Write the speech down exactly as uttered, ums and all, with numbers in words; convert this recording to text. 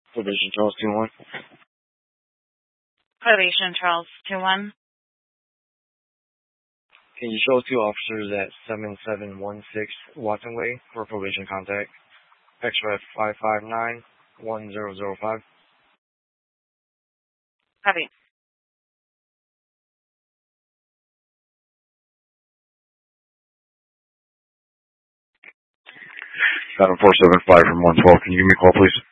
Probation Charles two one. Probation Charles two one. Can you show two officers at seven seven one six Watson Way for probation contact? Extra five five nine one zero zero five. Copy. seven four seven five from one twelve. Can you give me a call, please?